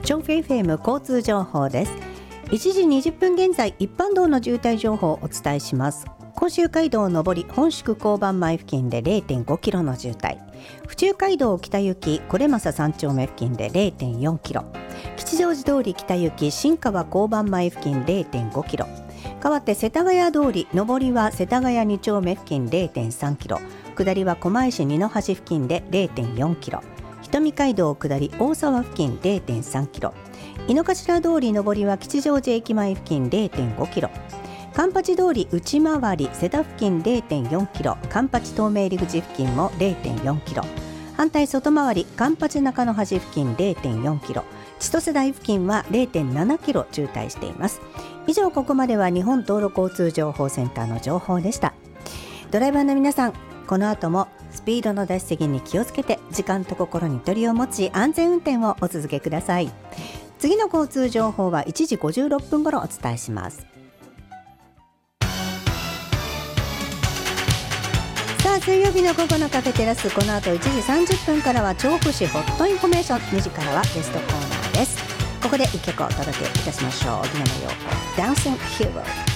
調布 FM 交通情報です。1時20分現在、一般道の渋滞情報をお伝えします。甲州街道上り本宿交番前付近で 0.5 キロの渋滞、府中街道北行き是政3丁目付近で 0.4 キロ、吉祥寺通り北行き新川交番前付近 0.5 キロ、変わって世田谷通り上りは世田谷2丁目付近 0.3 キロ、下りは狛江市二の橋付近で 0.4 キロ、瞳街道下り大沢付近 0.3 キロ、井の頭通り上りは吉祥寺駅前付近 0.5 キロ、環八通り内回り瀬田付近 0.4 キロ、環八東名入り口付近も 0.4 キロ、反対外回り環八中野橋付近 0.4 キロ、千歳台付近は 0.7 キロ渋滞しています。以上、ここまでは日本道路交通情報センターの情報でした。ドライバーの皆さん、この後もスピードの出しすぎに気をつけて、時間と心に距離を持ち安全運転をお続けください。次の交通情報は1時56分頃お伝えします。さあ、水曜日の午後のカフェテラス、この後1時30分からは調布市ホットインフォメーション、2時からはゲストコーナーです。ここで一曲お届けいたしましょう。荻野目洋子、ダンシングヒーロー。